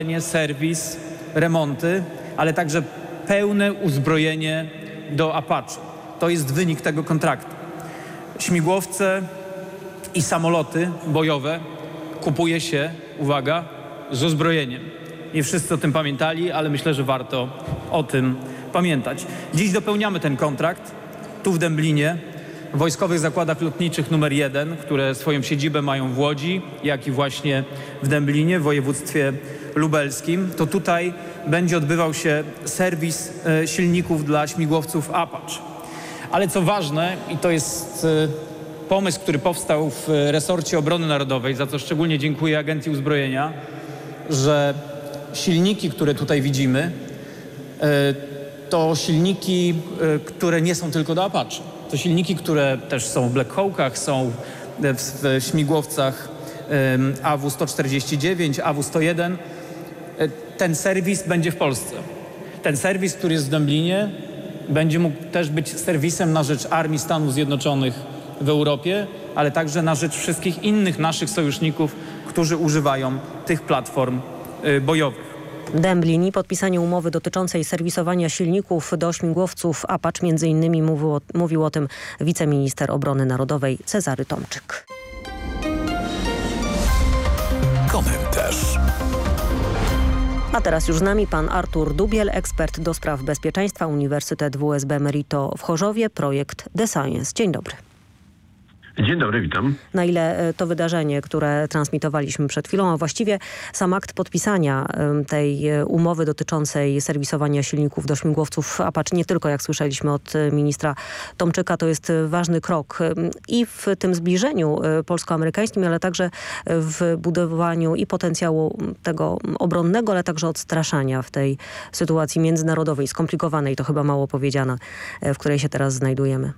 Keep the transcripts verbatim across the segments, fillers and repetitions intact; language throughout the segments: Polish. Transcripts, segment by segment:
serwis, remonty, ale także pełne uzbrojenie do Apache. To jest wynik tego kontraktu. Śmigłowce i samoloty bojowe kupuje się, uwaga, z uzbrojeniem. Nie wszyscy o tym pamiętali, ale myślę, że warto o tym pamiętać. Dziś dopełniamy ten kontrakt tu w Dęblinie, w Wojskowych Zakładach Lotniczych numer jeden, które swoją siedzibę mają w Łodzi, jak i właśnie w Dęblinie, w województwie lubelskim. To tutaj będzie odbywał się serwis e, silników dla śmigłowców Apache. Ale co ważne, i to jest e, pomysł, który powstał w resorcie obrony narodowej, za co szczególnie dziękuję Agencji Uzbrojenia, że silniki, które tutaj widzimy, e, to silniki, e, które nie są tylko do Apache. To silniki, które też są w Black Hawkach, są w, w śmigłowcach e, A W sto czterdzieści dziewięć, A W sto jeden. E, ten serwis będzie w Polsce. Ten serwis, który jest w Dęblinie, będzie mógł też być serwisem na rzecz Armii Stanów Zjednoczonych w Europie, ale także na rzecz wszystkich innych naszych sojuszników, którzy używają tych platform y, bojowych. Dęblin i podpisanie umowy dotyczącej serwisowania silników do śmigłowców Apache między innymi mówił o, mówił o tym wiceminister obrony narodowej Cezary Tomczyk. Komentarz. A teraz już z nami pan Artur Dubiel, ekspert do spraw bezpieczeństwa, Uniwersytet W S B Merito w Chorzowie, projekt The Science. Dzień dobry. Dzień dobry, witam. Na ile to wydarzenie, które transmitowaliśmy przed chwilą, a właściwie sam akt podpisania tej umowy dotyczącej serwisowania silników do śmigłowców Apache, nie tylko jak słyszeliśmy od ministra Tomczyka, to jest ważny krok i w tym zbliżeniu polsko-amerykańskim, ale także w budowaniu i potencjału tego obronnego, ale także odstraszania w tej sytuacji międzynarodowej, skomplikowanej, to chyba mało powiedziane, w której się teraz znajdujemy.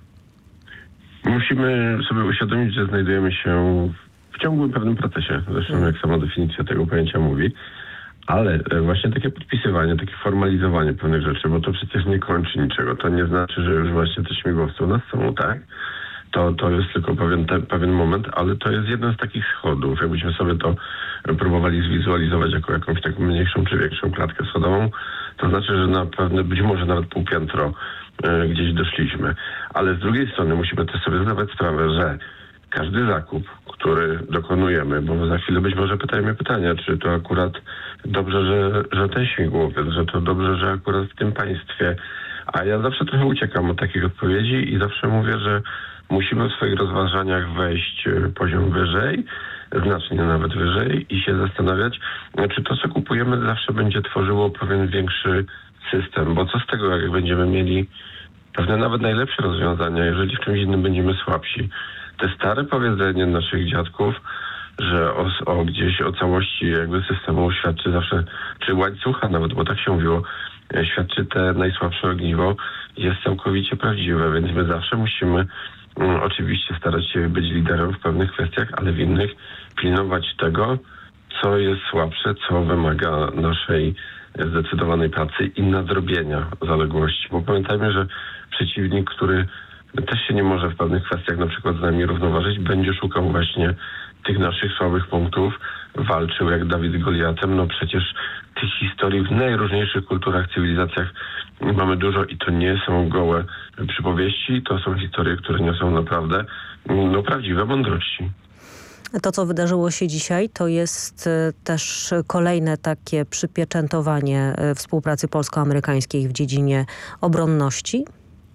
Musimy sobie uświadomić, że znajdujemy się w ciągłym pewnym procesie, zresztą jak sama definicja tego pojęcia mówi, ale właśnie takie podpisywanie, takie formalizowanie pewnych rzeczy, bo to przecież nie kończy niczego. To nie znaczy, że już właśnie te śmigłowce u nas są, tak? To, to jest tylko pewien, te, pewien moment, ale to jest jeden z takich schodów. Jakbyśmy sobie to próbowali zwizualizować jako jakąś taką mniejszą czy większą klatkę schodową, to znaczy, że na pewne, być może nawet półpiętro y, gdzieś doszliśmy. Ale z drugiej strony musimy też sobie zdawać sprawę, że każdy zakup, który dokonujemy, bo za chwilę być może pytajmy pytania, czy to akurat dobrze, że, że ten śmigłowiec, że to dobrze, że akurat w tym państwie. A ja zawsze trochę uciekam od takich odpowiedzi i zawsze mówię, że musimy w swoich rozważaniach wejść poziom wyżej, znacznie nawet wyżej i się zastanawiać, czy to, co kupujemy, zawsze będzie tworzyło pewien większy system. Bo co z tego, jak będziemy mieli pewne nawet najlepsze rozwiązania, jeżeli w czymś innym będziemy słabsi. Te stare powiedzenie naszych dziadków, że o, o gdzieś o całości jakby systemu świadczy zawsze, czy łańcucha nawet, bo tak się mówiło, świadczy te najsłabsze ogniwo, jest całkowicie prawdziwe, więc my zawsze musimy um, oczywiście starać się być liderem w pewnych kwestiach, ale w innych pilnować tego, co jest słabsze, co wymaga naszej zdecydowanej pracy i nadrobienia zaległości. Bo pamiętajmy, że przeciwnik, który też się nie może w pewnych kwestiach na przykład z nami równoważyć, będzie szukał właśnie tych naszych słabych punktów, walczył jak Dawid z Goliatem. No przecież tych historii w najróżniejszych kulturach, cywilizacjach mamy dużo i to nie są gołe przypowieści, to są historie, które niosą naprawdę no, prawdziwe mądrości. To, co wydarzyło się dzisiaj, to jest też kolejne takie przypieczętowanie współpracy polsko-amerykańskiej w dziedzinie obronności.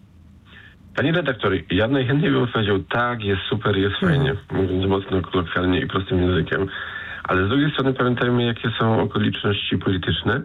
Panie redaktor, ja najchętniej bym powiedział, tak, jest super, jest fajnie, mówiąc mocno kolokwialnie i prostym językiem, ale z drugiej strony pamiętajmy, jakie są okoliczności polityczne,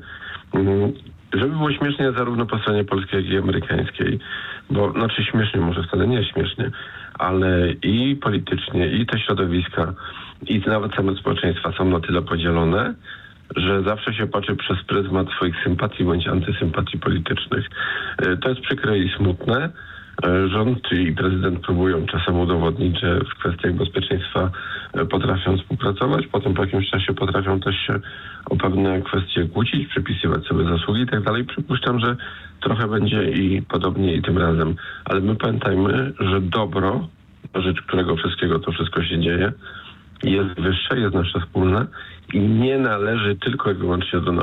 żeby było śmiesznie zarówno po stronie polskiej, jak i amerykańskiej, bo znaczy śmiesznie, może wcale nie śmiesznie, ale i politycznie, i te środowiska, i nawet same społeczeństwa są na tyle podzielone, że zawsze się patrzy przez pryzmat swoich sympatii bądź antysympatii politycznych. To jest przykre i smutne. Rząd i prezydent próbują czasem udowodnić, że w kwestiach bezpieczeństwa potrafią współpracować, potem po jakimś czasie potrafią też się o pewne kwestie kłócić, przypisywać sobie zasługi i tak dalej. Przypuszczam, że trochę będzie i podobnie i tym razem. Ale my pamiętajmy, że dobro, na rzecz którego wszystkiego to wszystko się dzieje, jest wyższe, jest nasze wspólne i nie należy tylko i wyłącznie do